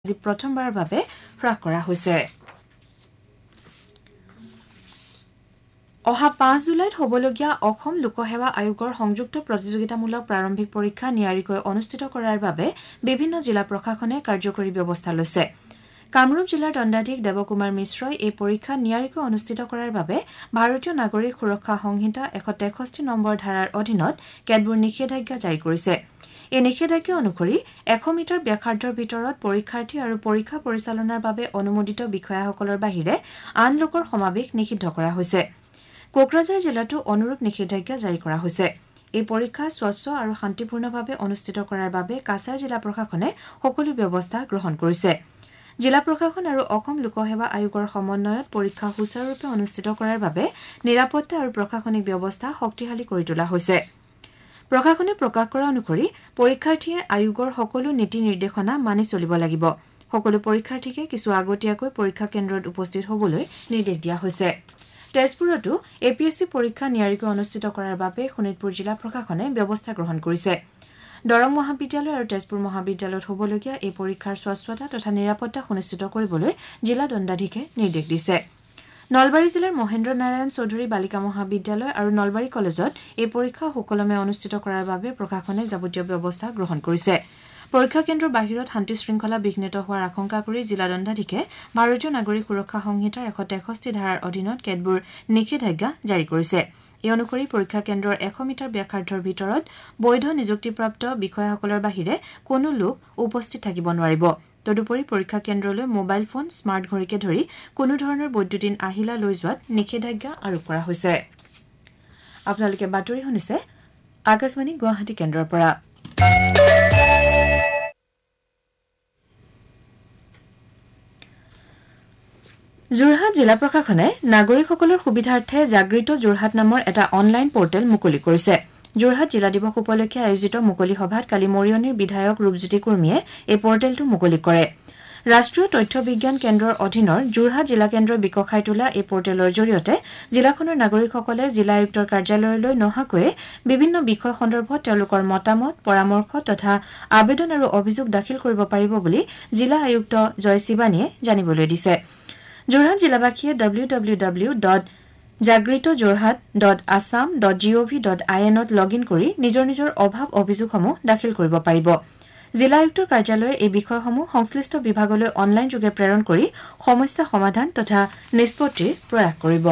আজি প্ৰথমবাৰৰ বাবে হ্ৰাস কৰা হৈছে। অহা ৫ জুলাইত হ'বলগীয়া অসম লোকসেৱা আয়োগৰ সংযুক্ত প্ৰতিযোগিতামূলক প্ৰাৰম্ভিক পৰীক্ষা নিয়াৰিকৈ অনুষ্ঠিত কৰাৰ বাবে বিভিন্ন জিলা প্ৰশাসনে কাৰ্যকৰী ব্যৱস্থা লৈছে। কামৰূপ জিলাৰ দণ্ডাধীশ দেৱকুমাৰ মিশ্ৰই এই পৰীক্ষা নিয়াৰিকৈ অনুষ্ঠিত কৰাৰ বাবে ভাৰতীয় নাগৰিক সুৰক্ষা সংহিতা ১৬৩ নম্বৰ ধাৰাৰ অধীনত কেতবোৰ নিষেধাজ্ঞা জাৰি কৰিছে। এই নিষেধাজ্ঞা অনুসৰি ১০০ মিটাৰ ব্যাসাৰ্ধৰ ভিতৰত পৰীক্ষাৰ্থী আৰু পৰীক্ষা পৰিচালনাৰ বাবে অনুমোদিত বিষয়াসকলৰ বাহিৰে আন লোকৰ সমাৱেশ নিষিদ্ধ কৰা হৈছে। কোকৰাঝাৰ জিলাতো অনুৰূপ নিষেধাজ্ঞা জাৰি কৰা হৈছে। এই পৰীক্ষা স্বচ্ছ আৰু শান্তিপূৰ্ণভাৱে অনুষ্ঠিত কৰাৰ বাবে কাছাৰ জিলা প্ৰশাসনে সকলো ব্যৱস্থা গ্ৰহণ কৰিছে। জিলা প্ৰশাসন আৰু অসম লোকসেৱা আয়োগৰ সমন্বয়ত পৰীক্ষা সুচাৰুৰূপে অনুষ্ঠিত কৰাৰ বাবে নিৰাপত্তা আৰু প্ৰশাসনিক ব্যৱস্থা শক্তিশালী কৰি তোলা হৈছে। প্ৰশাসনে প্ৰকাশ কৰা অনুসৰি পৰীক্ষাৰ্থীয়ে আয়োগৰ সকলো নীতি নিৰ্দেশনা মানি চলিব লাগিব। সকলো পৰীক্ষাৰ্থীকে কিছু আগতীয়াকৈ পৰীক্ষা কেন্দ্ৰত উপস্থিত হ'বলৈ নিৰ্দেশ দিয়া হৈছে। তেজপুৰতো APSC পৰীক্ষা নিয়াৰিকৈ অনুষ্ঠিত কৰাৰ বাবে শোণিতপুৰ জিলা প্ৰশাসনে ব্যৱস্থা গ্ৰহণ কৰিছে। দৰং মহাবিদ্যালয় আৰু তেজপুৰ মহাবিদ্যালয়ত হ'বলগীয়া এই পৰীক্ষাৰ স্বচ্ছতা তথা নিৰাপত্তা সুনিশ্চিত কৰিবলৈ জিলা দণ্ডাধীশে নিৰ্দেশ দিছে। নলবাৰী জিলাৰ মহেন্দ্ৰ নাৰায়ণ চৌধুৰী বালিকা মহাবিদ্যালয় আৰু নলবাৰী কলেজত এই পৰীক্ষা সুকলমে অনুষ্ঠিত কৰাৰ বাবে প্ৰশাসনে যাৱতীয় ব্যৱস্থা গ্ৰহণ কৰিছে। পৰীক্ষা কেন্দ্ৰৰ বাহিৰত শান্তি শৃংখলা বিঘ্নিত হোৱাৰ আশংকা কৰি জিলা দণ্ডাধীশে ভাৰতীয় নাগৰিক সুৰক্ষা সংহিতাৰ ১৬৩ ধাৰাৰ অধীনত কেতবোৰ নিষেধাজ্ঞা জাৰি কৰিছে। এই অনুসৰি পৰীক্ষা কেন্দ্ৰৰ ১০০ মিটাৰ ব্যাসাৰ্ধৰ ভিতৰত বৈধ নিযুক্তিপ্ৰাপ্ত বিষয়াসকলৰ বাহিৰে কোনো লোক উপস্থিত থাকিব নোৱাৰিব। তদুপৰি পৰীক্ষা কেন্দ্ৰলৈ মোবাইল ফোন, স্মাৰ্ট ঘড়ীকে ধৰি কোনো ধৰণৰ বৈদ্যুতিন আহিলা লৈ যোৱাত নিষেধাজ্ঞা আৰোপ কৰা হৈছে। আপোনালোকে বাতৰি শুনিছে আকাশবাণী গুৱাহাটী কেন্দ্ৰৰ পৰা। যোৰহাট জিলা প্ৰশাসনে নাগৰিকসকলৰ সুবিধাৰ্থে জাগৃত যোৰহাট নামৰ এটা অনলাইন পৰ্টেল মুকলি কৰিছে। যোৰহাট জিলা দিৱস উপলক্ষে আয়োজিত মুকলি সভাত কালি মৰিয়নিৰ বিধায়ক ৰূপজ্যোতি কুৰ্মীয়ে এই পৰ্টেলটো মুকলি কৰে। ৰাষ্ট্ৰীয় তথ্য বিজ্ঞান কেন্দ্ৰৰ অধীনৰ যোৰহাট জিলা কেন্দ্ৰই বিকশাই তোলা এই পৰ্টেলৰ জৰিয়তে জিলাখনৰ নাগৰিকসকলে জিলা আয়ুক্তৰ কাৰ্যালয়লৈ নহাকৈয়ে বিভিন্ন বিষয় সন্দৰ্ভত তেওঁলোকৰ মতামত, পৰামৰ্শ তথা আবেদন আৰু অভিযোগ দাখিল কৰিব পাৰিব বুলি জিলা আয়ুক্ত জয় শিৱানীয়ে জানিবলৈ দিছে। যোৰহাট জিলাবাসীয়ে www.jagritojorhat.assam.gov.in ত লগইন কৰি নিজৰ নিজৰ অভাৱ অভিযোগসমূহ দাখিল কৰিব পাৰিব। জিলা আয়ুক্তৰ কাৰ্যালয়ে এই বিষয়সমূহ সংশ্লিষ্ট বিভাগলৈ অনলাইন যোগে প্ৰেৰণ কৰি সমস্যা সমাধান তথা নিষ্পত্তিৰ প্ৰয়াস কৰিব।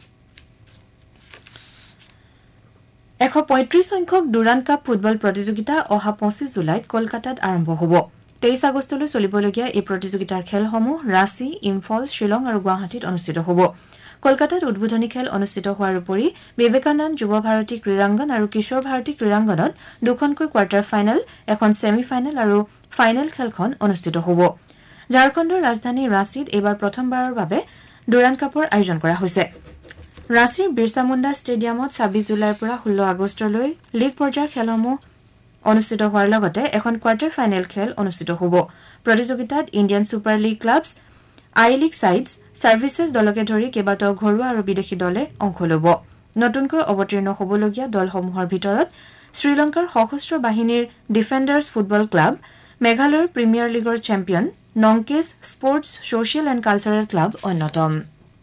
১৩৫ সংখ্যক ডুৰাণ্ড কাপ ফুটবল প্ৰতিযোগিতা অহা ২৫ জুলাইত কলকাতাত আৰম্ভ হ'ব। ২৩ আগষ্টলৈ চলিবলগীয়া এই প্ৰতিযোগিতাৰ খেলসমূহ ৰাঁচী, ইম্ফল, শ্বিলং আৰু গুৱাহাটীত অনুষ্ঠিত হ'ব। কলকাতাত উদ্বোধনী খেল অনুষ্ঠিত হোৱাৰ উপৰি বিবেকানন্দ যুৱ ভাৰতী ক্ৰীড়াংগন আৰু কিশোৰ ভাৰতী ক্ৰীড়াংগনত দুখনকৈ কোৱাৰ্টাৰ ফাইনেল, এখন ছেমি ফাইনেল আৰু ফাইনেল খেলখন অনুষ্ঠিত হ'ব। ঝাৰখণ্ডৰ ৰাজধানী ৰাঁচীত এইবাৰ প্ৰথমবাৰৰ বাবে ডুৰাণ্ড কাপৰ আয়োজন কৰা হৈছে। ৰাঁচীৰ বিৰছা মুণ্ডা ষ্টেডিয়ামত ২৬ জুলাইৰ পৰা ১৬ আগষ্টলৈ লীগ পৰ্যায়ৰ খেলসমূহ অনুষ্ঠিত হোৱাৰ লগতে এখন কোৱাৰ্টাৰ ফাইনেল খেল অনুষ্ঠিত হ'ব। প্ৰতিযোগিতাত ইণ্ডিয়ান ছুপাৰ লীগ ক্লাবছ, আই লীগ ছাইডছ, ছাৰ্ভিচেছ দলকে ধৰি কেইবাটাও ঘৰুৱা আৰু বিদেশী দলে অংশ ল'ব। নতুনকৈ অৱতীৰ্ণ হ'বলগীয়া দলসমূহৰ ভিতৰত শ্ৰীলংকাৰ সশস্ত্ৰ বাহিনীৰ ডিফেণ্ডাৰ্ছ ফুটবল ক্লাব, মেঘালয়ৰ প্ৰিমিয়াৰ লীগৰ champion নংকেছ sports social and cultural club অন্যতম।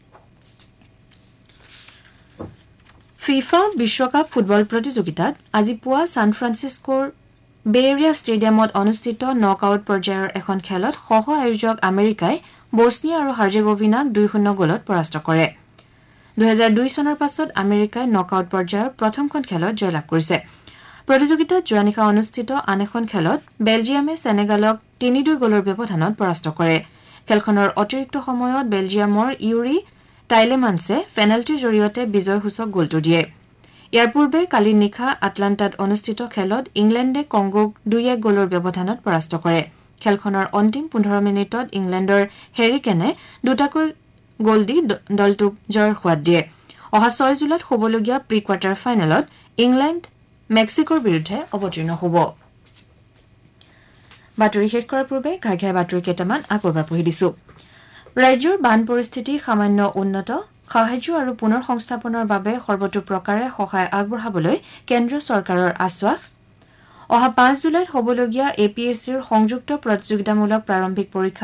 ফিফা বিশ্বকাপ ফুটবল প্ৰতিযোগিতাত আজি পুৱা ছান ফ্ৰান্সিস্কোৰ বে এৰিয়া ষ্টেডিয়ামত অনুষ্ঠিত নক আউট পৰ্যায়ৰ এখন খেলত সহ আয়োজক আমেৰিকাই বছনিয়া আৰু হাৰ্জেগোভিনাক ২-০ গ'লত পৰাস্ত কৰে। ২০০২ চনৰ পাছত আমেৰিকাই নক আউট পৰ্যায়ৰ প্ৰথমখন খেলত জয়লাভ কৰিছে। প্ৰতিযোগিতাত যোৱা নিশা অনুষ্ঠিত আন এখন খেলত বেলজিয়ামে চেনেগালক ৩-২ গ'লৰ ব্যৱধানত পৰাস্ত কৰে। খেলখনৰ অতিৰিক্ত সময়ত বেলজিয়ামৰ ইউৰি টাইলেমানছে পেনাল্টিৰ জৰিয়তে বিজয়সূচক গ'লটো দিয়ে। ইয়াৰ পূৰ্বে কালি নিশা আটলাণ্টাত অনুষ্ঠিত খেলত ইংলেণ্ডে কংগোক ২-১ গ'লৰ ব্যৱধানত পৰাস্ত কৰে। খেলখনৰ অন্তিম ১৫ মিনিটত ইংলেণ্ডৰ হেৰিকেনে দুটাকৈ গ'ল দি দলটোক জয়ৰ সোৱাদ দিয়ে। অহা ৬ জুলাইত হ'বলগীয়া প্ৰি কোৱাৰ্টাৰ ফাইনেলত ইংলেণ্ড মেক্সিকোৰ বিৰুদ্ধে অৱতীৰ্ণ হ'ব। বাতৰি শেষ কৰাৰ পূৰ্বে ঘাই বাতৰি কেইটামান আকৌ এবাৰ পঢ়ি দিছো। ৰাজ্যৰ বান পৰিস্থিতি সামান্য উন্নত, সাহায্য আৰু পুনৰ সংস্থাপনৰ বাবে সৰ্বতোপ্ৰকাৰে সহায় আগবঢ়াবলৈ কেন্দ্ৰীয় চৰকাৰৰ আশ্বাস। অহা ৫ জুলাইত হ'বলগীয়া APSCৰ সংযুক্ত প্ৰতিযোগিতামূলক প্ৰাৰম্ভিক পৰীক্ষা